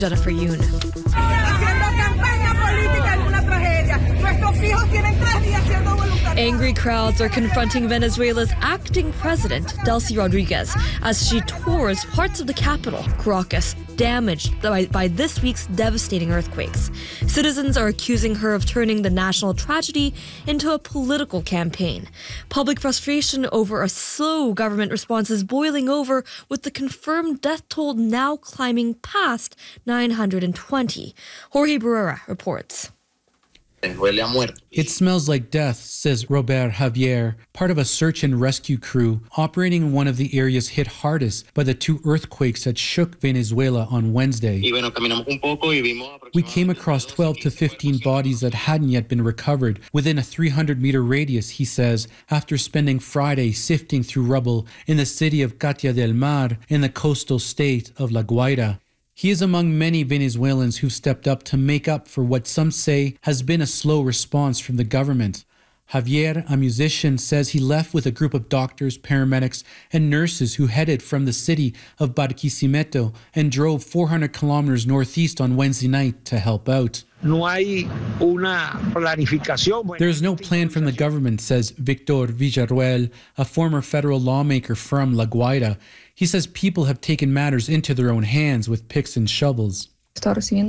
Jennifer Yoon. Angry crowds are confronting Venezuela's acting president, Delcy Rodriguez, as she tours parts of the capital, Caracas, damaged by this week's devastating earthquakes. Citizens are accusing her of turning the national tragedy into a political campaign. Public frustration over a slow government response is boiling over, with the confirmed death toll now climbing past 920. Jorge Barrera reports. It smells like death, says Robert Javier, part of a search and rescue crew operating in one of the areas hit hardest by the two earthquakes that shook Venezuela on Wednesday. We came across 12 to 15 bodies that hadn't yet been recovered within a 300-meter radius, he says, after spending Friday sifting through rubble in the city of Catia del Mar in the coastal state of La Guaira. He is among many Venezuelans who've stepped up to make up for what some say has been a slow response from the government. Javier, a musician, says he left with a group of doctors, paramedics, and nurses who headed from the city of Barquisimeto and drove 400 kilometers northeast on Wednesday night to help out. There's no plan from the government, says Victor Villarruel, a former federal lawmaker from La Guaira. He says people have taken matters into their own hands with picks and shovels. We've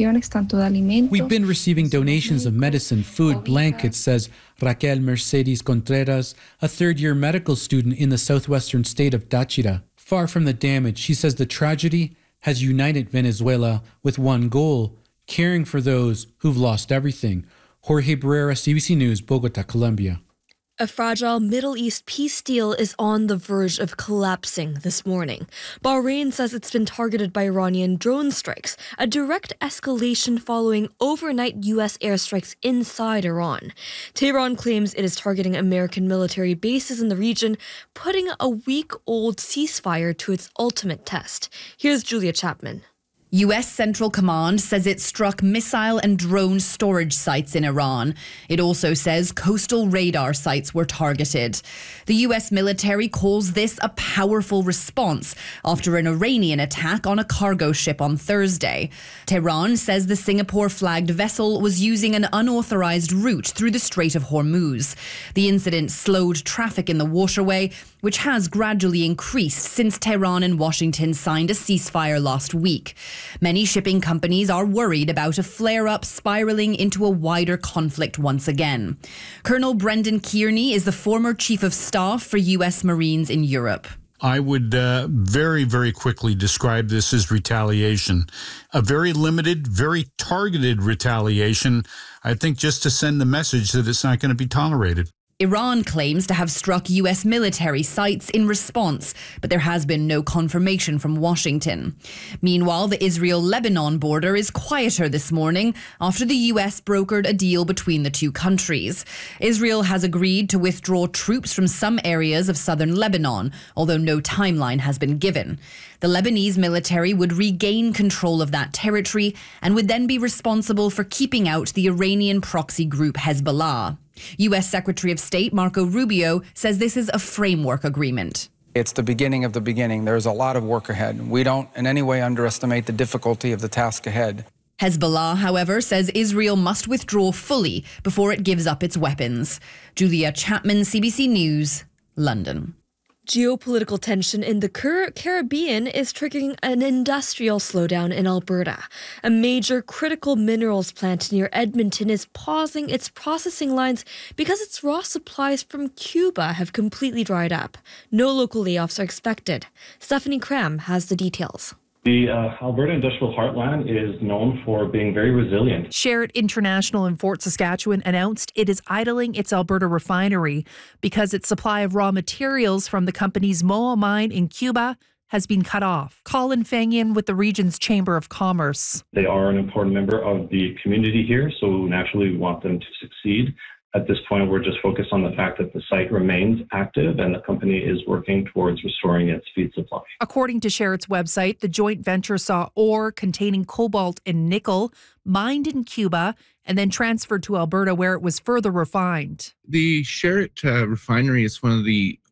been receiving donations of medicine, food, blankets, says Raquel Mercedes Contreras, a third-year medical student in the southwestern state of Táchira. Far from the damage, she says the tragedy has united Venezuela with one goal: caring for those who've lost everything. Jorge Barrera, CBC News, Bogota, Colombia. A fragile Middle East peace deal is on the verge of collapsing this morning. Bahrain says it's been targeted by Iranian drone strikes, a direct escalation following overnight U.S. airstrikes inside Iran. Tehran claims it is targeting American military bases in the region, putting a week-old ceasefire to its ultimate test. Here's Julia Chapman. U.S. Central Command says it struck missile and drone storage sites in Iran. It also says coastal radar sites were targeted. The U.S. military calls this a powerful response after an Iranian attack on a cargo ship on Thursday. Tehran says the Singapore-flagged vessel was using an unauthorized route through the Strait of Hormuz. The incident slowed traffic in the waterway, which has gradually increased since Tehran and Washington signed a ceasefire last week. Many shipping companies are worried about a flare-up spiraling into a wider conflict once again. Colonel Brendan Kearney is the former chief of staff for U.S. Marines in Europe. I would very, very quickly describe this as retaliation. A very limited, very targeted retaliation, I think, just to send the message that it's not going to be tolerated. Iran claims to have struck U.S. military sites in response, but there has been no confirmation from Washington. Meanwhile, the Israel-Lebanon border is quieter this morning after the U.S. brokered a deal between the two countries. Israel has agreed to withdraw troops from some areas of southern Lebanon, although no timeline has been given. The Lebanese military would regain control of that territory and would then be responsible for keeping out the Iranian proxy group Hezbollah. U.S. Secretary of State Marco Rubio says this is a framework agreement. It's the beginning of the beginning. There's a lot of work ahead. We don't in any way underestimate the difficulty of the task ahead. Hezbollah, however, says Israel must withdraw fully before it gives up its weapons. Julia Chapman, CBC News, London. Geopolitical tension in the Caribbean is triggering an industrial slowdown in Alberta. A major critical minerals plant near Edmonton is pausing its processing lines because its raw supplies from Cuba have completely dried up. No local layoffs are expected. Stephanie Cram has the details. The Alberta Industrial Heartland is known for being very resilient. Sherritt International in Fort Saskatchewan announced it is idling its Alberta refinery because its supply of raw materials from the company's Moa mine in Cuba has been cut off. Colin Fangian with the region's Chamber of Commerce. They are an important member of the community here, so naturally we want them to succeed. At this point, we're just focused on the fact that the site remains active and the company is working towards restoring its feed supply. According to Sherritt's website, the joint venture saw ore containing cobalt and nickel mined in Cuba and then transferred to Alberta, where it was further refined. The Sherritt refinery is one of the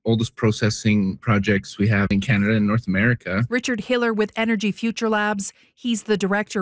oldest processing projects we have in Canada and North America. Richard Hiller with Energy Future Labs. He's the director